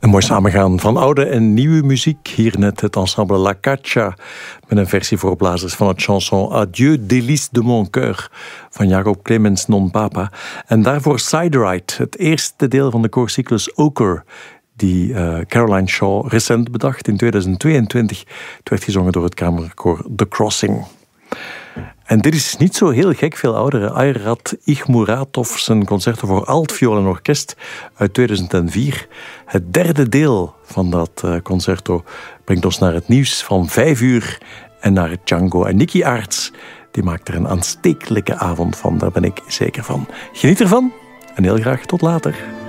Een mooi samengaan van oude en nieuwe muziek. Hier net het ensemble La Caccia met een versie voor blazers van het chanson Adieu délices de mon cœur van Jacob Clemens non Papa. En daarvoor Siderite, het eerste deel van de koorcyclus Ochre, die Caroline Shaw recent bedacht in 2022. Het werd gezongen door het kamerkoor The Crossing. En dit is niet zo heel gek veel ouder. Ayrat Ichmuratov zijn concerto voor altviool en orkest uit 2004. Het derde deel van dat concerto brengt ons naar het nieuws van 5 uur en naar het Django. En Nicky Aarts die maakt er een aanstekelijke avond van, daar ben ik zeker van. Geniet ervan en heel graag tot later.